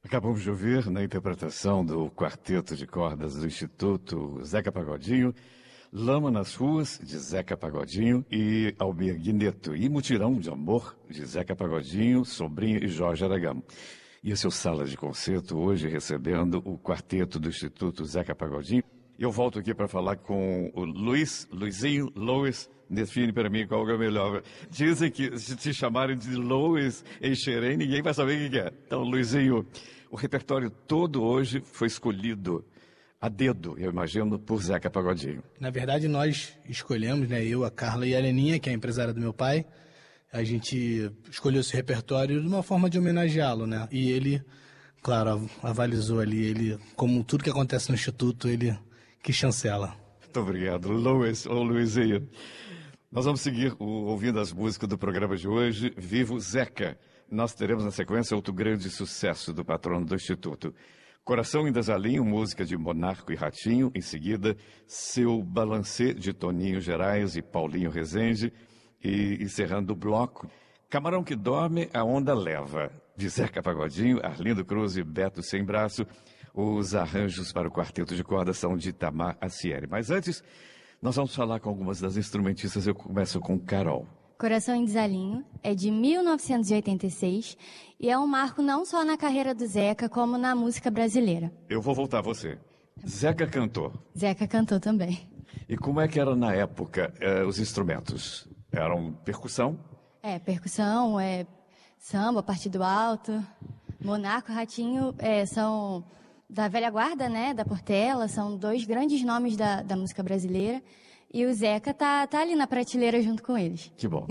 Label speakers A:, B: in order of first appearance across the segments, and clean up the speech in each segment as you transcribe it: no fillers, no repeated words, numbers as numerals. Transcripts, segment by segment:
A: Acabamos de ouvir na interpretação do quarteto de cordas do Instituto Zeca Pagodinho, Lama nas Ruas, de Zeca Pagodinho, e Almir Guineto, e Mutirão de Amor, de Zeca Pagodinho, Sobrinho e Jorge Aragão. E esse é o Sala de Concerto, hoje recebendo o quarteto do Instituto Zeca Pagodinho. Eu volto aqui para falar com o Luizinho, Louis. Define para mim qual é o melhor. Dizem que se te chamarem de Louis Enxerém, ninguém vai saber o que é. Então, Luizinho, o repertório todo hoje foi escolhido a dedo, eu imagino, por Zeca Pagodinho.
B: Na verdade, nós escolhemos, né? Eu, a Carla e a Leninha, que é a empresária do meu pai. A gente escolheu esse repertório de uma forma de homenageá-lo, né? E ele, claro, avalizou ali. Ele, como tudo que acontece no Instituto, ele que chancela.
A: Muito obrigado, Louis ou Luizinho. Nós vamos seguir ouvindo as músicas do programa de hoje, Vivo Zeca. Nós teremos na sequência outro grande sucesso do patrono do Instituto. Coração em Desalinho, música de Monarco e Ratinho. Em seguida, Seu Balancê, de Toninho Gerais e Paulinho Rezende. E encerrando o bloco, Camarão que Dorme, a Onda Leva, de Zeca Pagodinho, Arlindo Cruz e Beto Sem Braço. Os arranjos para o quarteto de cordas são de Itamar Acieri. Mas antes, nós vamos falar com algumas das instrumentistas. Eu começo com Carol.
C: Coração em Desalinho é de 1986 e é um marco não só na carreira do Zeca, como na música brasileira.
A: Eu vou voltar a você. Zeca cantou.
C: Zeca cantou também.
A: E como é que era na época os instrumentos? Eram percussão?
C: Percussão, samba, partido alto. Monarco e Ratinho são da velha guarda, né, da Portela, são dois grandes nomes da música brasileira. E o Zeca tá ali na prateleira junto com eles.
A: Que bom.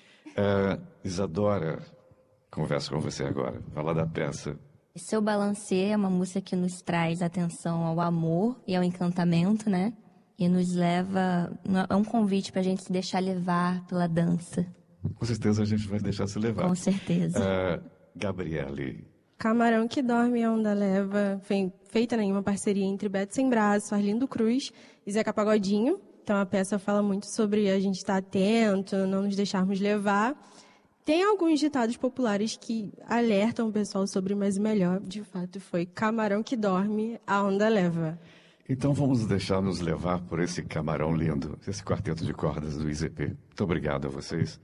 A: Isadora, converso com você agora. Fala da peça.
D: Seu Balancê é uma música que nos traz atenção ao amor e ao encantamento, né? E nos leva... É um convite pra gente se deixar levar pela dança.
A: Com certeza a gente vai deixar se levar.
D: Com certeza.
A: Gabriele.
E: Camarão que Dorme, a Onda Leva, feita em uma parceria entre Beto Sem Braço, Arlindo Cruz e Zeca Pagodinho. Então a peça fala muito sobre a gente estar atento, não nos deixarmos levar. Tem alguns ditados populares que alertam o pessoal sobre, mas o melhor, de fato, foi Camarão que Dorme, a Onda Leva.
A: Então vamos deixar nos levar por esse camarão lindo, esse quarteto de cordas do IZP. Muito obrigado a vocês.